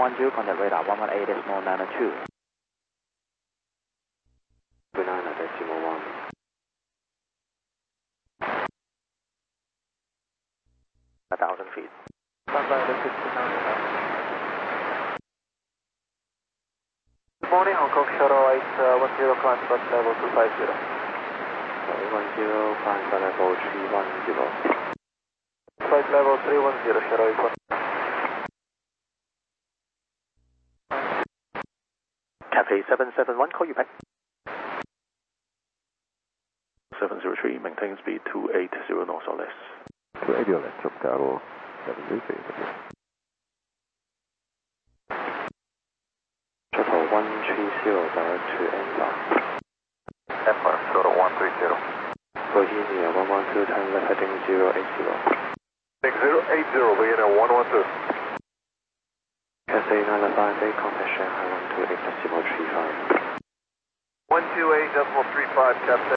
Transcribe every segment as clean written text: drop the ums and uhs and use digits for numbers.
110, contact radar 118.902. Banana decimal 1. 1,000 feet. Good morning, Hong Kong Shuttle 810, climb flight level 250. 10, climb flight level 310. Flight level 310, Shuttle 810. Cathay 771, call you back. 703, maintain speed 280 knots or less. 280 or less, drop Garo 733. Shuttle 130, direct to inbound. Empire, Shuttle 130. Bohemia 112, turn left heading 080. 080, Vienna 112. Cathay 958, contact Shanghai 128.35. 128.35, Captain.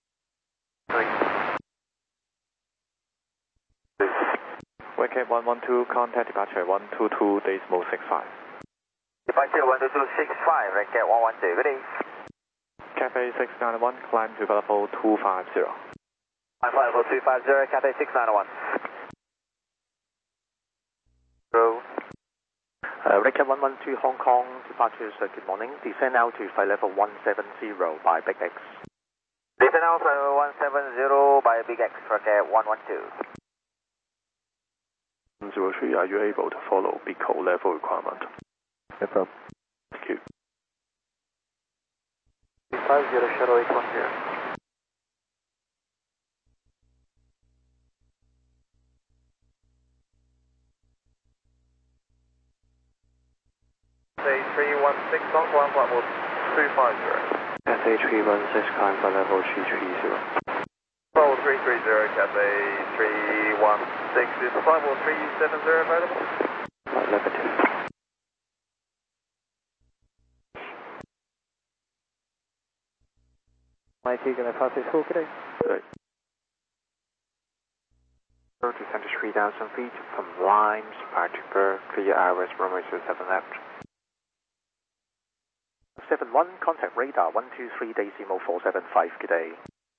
Wake 112, contact departure 122.65. Departure 122.65, Wake 112, good day. Cathay 691, climb to level 250. Climb level 250, Cathay 691. Row. Recap 112 Hong Kong, departures, good morning. Descend now to flight level 170 by Big X. Descend now to 170 by Big X, Wake 112. 103, are you able to follow BICO level requirement? Affirm. Thank you. 350, Shuttle 810. Say 316 on climb level 250. Cathay 316, climb flight level 330. Level 330, Cathay 316. Is level 370 available? Negative. Mikey, gonna pass this call today. Right. Descend to 3,000 feet from Limes, Partuber, clear hours, runway 7 left. 71, contact radar 123.475, good day.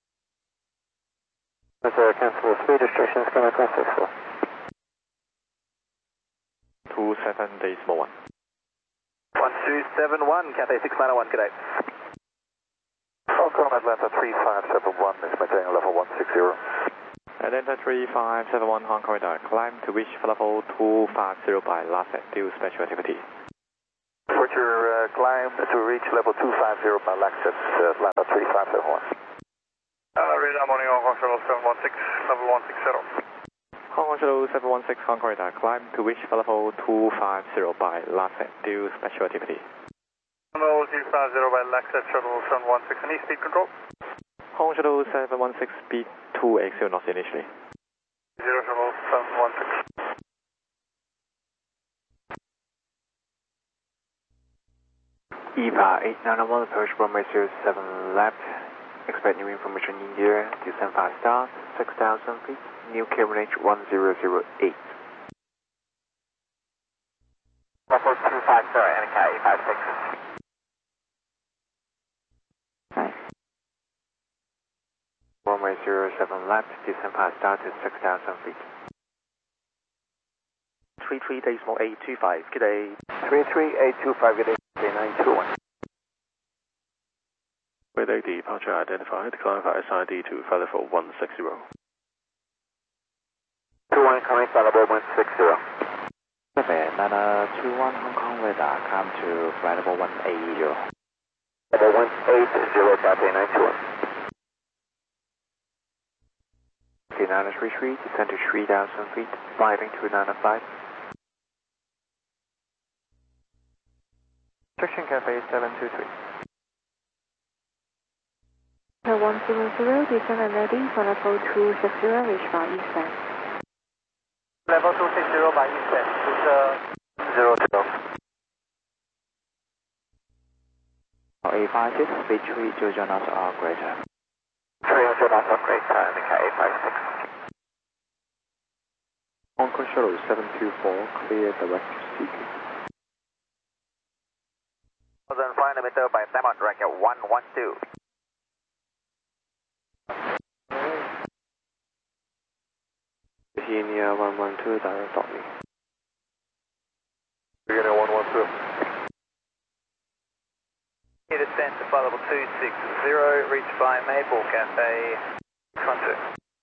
Cancel speed restrictions, come across 64. 27.1. 1271, Cathay 691, good day. Hong Kong Atlanta 3571, is maintaining level 160. Atlanta 3571, Hong Kong radar, climb to reach level 250 by last set due special activity. Departure climb to reach level 250 by Lexus, Atlanta 3571. Radar morning, Hong Kong Shuttle 716, level 160. Hong Kong Shuttle 716, Hong Kong radar, climb to reach level 250 by last set due special activity. Level 250 by Lexus, Shuttle 716, any speed control? Hong Kong Shuttle 716, speed 280 knots initially. 0 Shuttle 716. EVA 891, approach runway 07 left. Expect new information in the air. Descend 5 stars, 6,000 feet. New QNH 1008. Level 250, NK 856. Runway 07 left. Descend 5 stars to 6,000 feet. 33.825, good day. 33825, good day. 921. Radar departure identified, climb via SID to flight level 160. 21 coming flight level 160. Cathay 921 Hong Kong radar, climb to flight level 180. Level 180, Cathay 921. K933, descend to 3,000 feet. Flying to 905. Section Cathay 723. 100, descend and ready for level 260, reach by eastbound. Level 260 by eastbound, is 012. A56, speed 300 knots or greater. 300 knots or greater, NK 856. Hong Kong Shuttle 724, clear direct to Seek. Operator by Simon, Racket 112. Virginia 112, direct stop me. Virginia 112. Descent to flight level 260, reached by Maple Cafe, Frontier.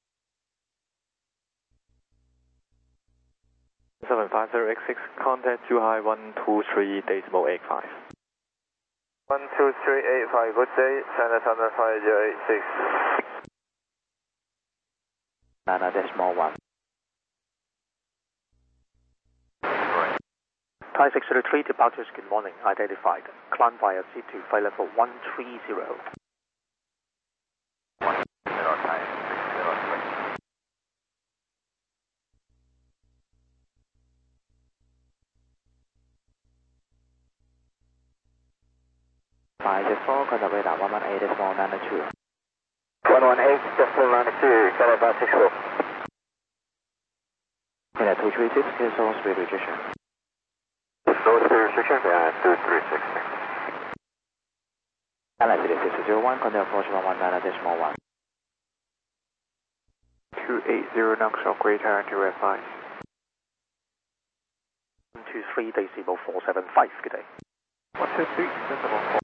750X6, contact Zhuhai 123.85. 12385, good day, China Thunder 5086. 9.1. Thai 603, departures, good morning, identified. Climb via C2, flight level 130. 130, Thai 603. By the 4, contact radar 118.92. 118.92, Calais 64. Canada 236, cancel speed rejection. Slow speed restriction, 236. Canada 601, contact approach 119.1. 280 knots of greater to advise. 123.475, good day. 123,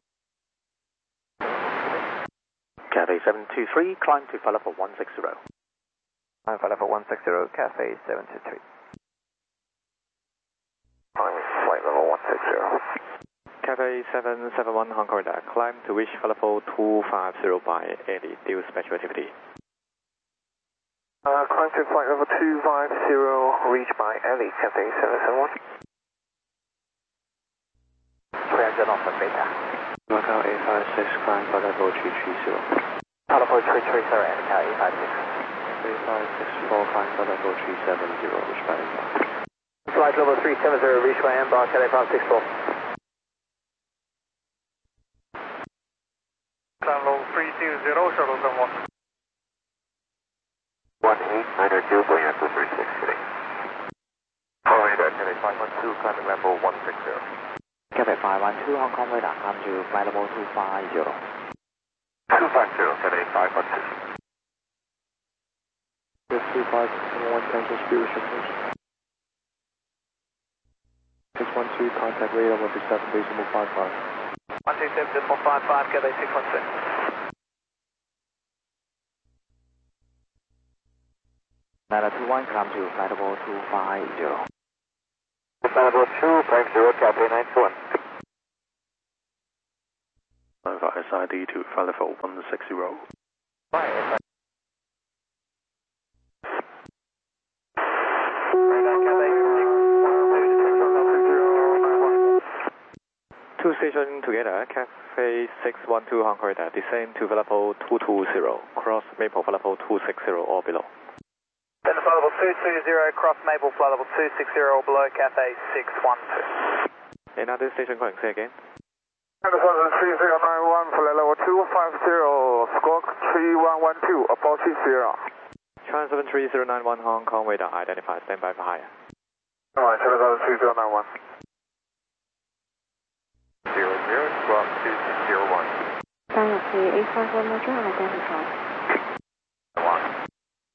Cafe 723, climb to flight level 160. I'm flight level 160, Cafe 723. Flight level 160. Cafe 771 Hong Kong radar, climb to reach flight level 250 by 80, due special activity. Climb to flight level 250, reached by Ellie, Cafe 771. 300 off of beta. Macau 856, climb flight level 330. Level 330, and Macau 856. 3564, climb flight level 370, reach by Embark. Flight level 370, reached by Embark, Calais 564. Level 320, shuttle 71. 1892, going up to 36 today. Alright, Calais 512, climbing level 160. Quebec 512, Hong Kong radar, climb to flight level 250. 250, Calais 512. This 2571 cancel speed restrictions. 612, contact radar 127.55. 127.55, Calais 616. 921, climb to flight level 250. Flight level 250, Calais 91. Over SID to flight level 160. Right, 2 stations together, Cafe 612 Hong Kong radar, descend to level 220, cross Maple flight level 260 or below. Then flight level 220, cross Maple flight level 260 or below, Cafe 612. Another station calling, say again. China 3091, flight level 250, squawk 3112, approach 0. China 73091 Hong Kong radar, identified, stand by for higher. Alright, China 3091. 00, squawk 2601. Galaxy 851 Roger, identified. 1.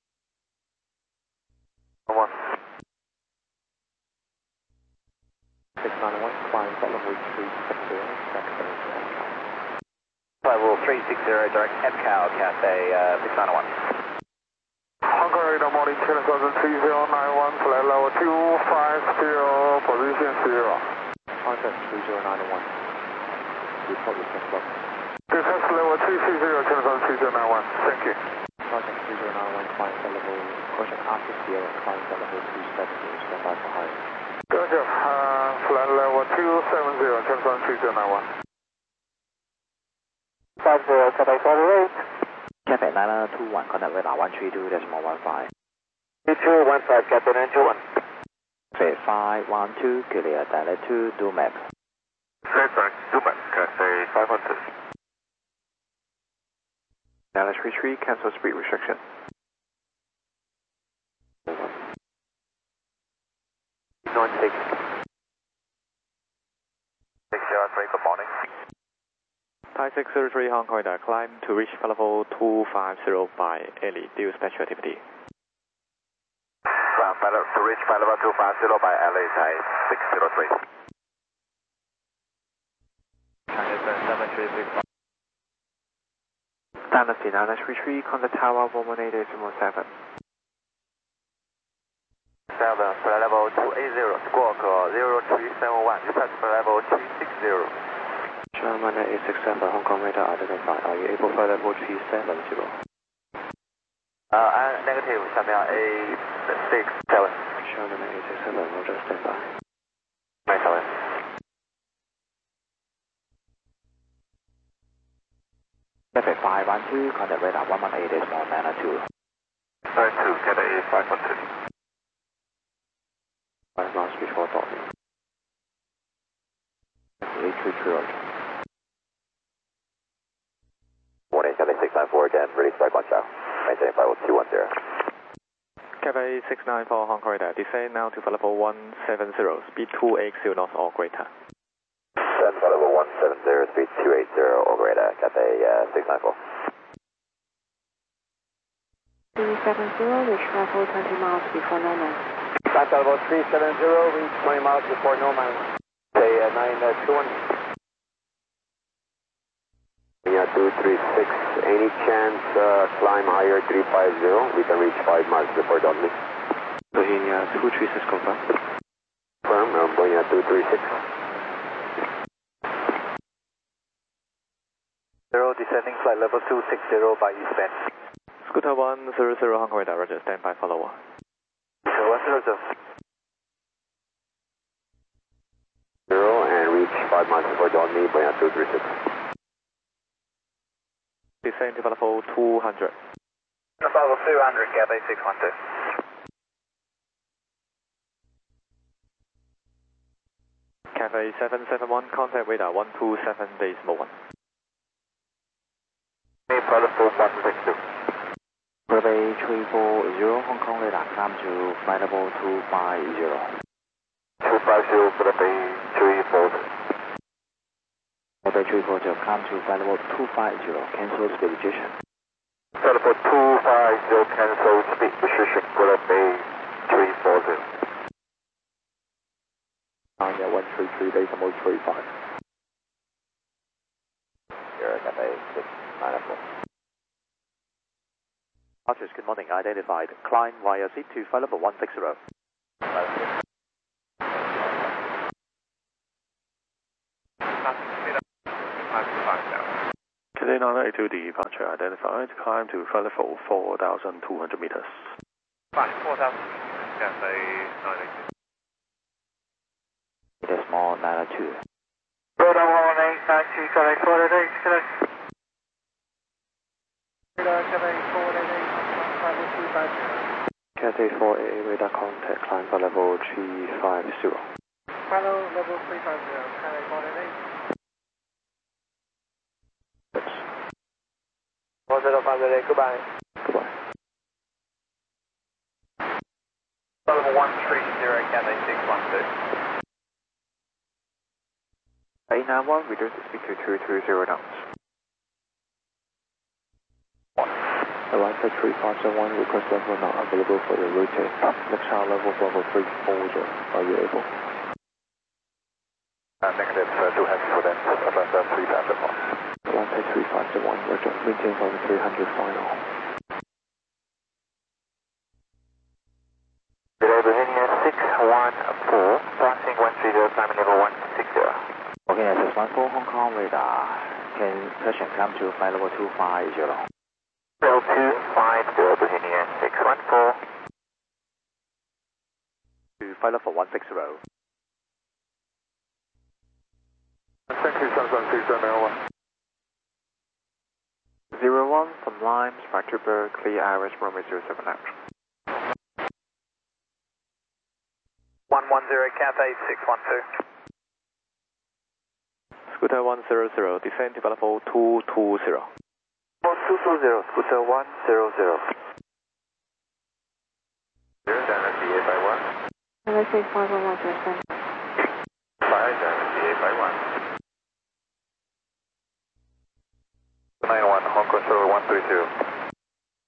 691, climb flight level 360, direct Flight level 360, direct MCAO, Cafe 691. Hong Kong radar morning, China 3091, flight level 250, position 0. Contact 3091. Report with Tesla. Defense level 360, China 3091, thank you. Contact 3091, climb flight level, caution after Sierra, climb flight level 270, stand by for higher. Gotcha, flight level 270, China 3091. 50, Cafe 48. Cafe 921, contact radar 132.15. 2215, Cafe 921. Cafe 512, clear, direct to do map. Straight back, Dubai, Cafe 512. Dallas retreat, cancel speed restriction. 96. 603, good morning. Thai 603 Hong Kong radar, climb to reach flight level 250 by Ellie, due special activity. To reach flight level 250 by LA Thai 603. Standard Finale 33, contact tower 118.7. 7, flight level 280, squawk 0371, dispatch flight level 360. Sherman 867, Hong Kong radar identified. Are you able to fly level 370? Negative, 下面A67. Sherman 867, Roger, stand by. 97. Cathay 512, contact radar 118.92. 92, Cathay 512. 5 miles before docking. 833, Roger. Morning, Cathay 694 again, release by Guangzhou. Maintain flight level 210. Cathay 694 Hong Kong radar, descend now to flight level 170, speed 280 knots or greater. Descend flight level 170, speed 280 or greater, Cathay 694. 370, reach level 20 miles before Norman. Flight level 370, reach 20 miles before Norman. Say 921. 236, any chance climb higher 350, we can reach 5 miles before Dudley. Bohemia 236 confirm. Confirm, Bohemia 236. 0, descending flight level 260 by eastbound. Scooter 100 Hong Kong radar, Roger, stand by follower. 100. 0 and reach 5 miles before Dudley, Bohemia 236. Descend to flight level 200. Level 200, Cathay 612. Cathay 771, contact radar 127.1. Flight level 162. Cathay 340, Hong Kong radar, climb to flight level 250. 250, Cathay 340. Cathay 340, climb to flight level 250, cancel speed reduction. Flight level 250, cancel speed restriction, Cathay 340. Anya 133, decimal 35. Here, Cathay 694. Archers, good morning, identified. Climb via seat to flight level 160. Cathay 982 departure identified. Climb to flight level 4,200 meters. 4,000, Cathay 982. Decimal 92. Radar 11892, Cathay 488, Cathay. Radar Cathay 488, Cathay 488, radar contact, climb for level 350. Follow level 350, Cathay 488. 1058, goodbye. Goodbye. Level 130, Cathay 612. 891, reduce the speed to 220 knots. Arrive at 3571, request level not available for your rotate. Next tower level 340, are you able? Negative, too heavy for that, Atlanta 351. Atlanta 351, Roger, maintain for the 300 final. Bohemia 614, passing 130, climbing level 160. Okay, SS14 Hong Kong radar, can touch and climb to flight level 250. Level 250, Bohemia 614. To flight level 160. Thank you, Sunshine 601. 01 from Limes, Vancouver, clear Irish, runway 07 left. 110, Cathay 612. Scooter 100, descend to flight level 220. 220, Scooter 100. There's an CA by 1. Cathay 651, Roger, stand by. 5 and CA by 1. Control 132.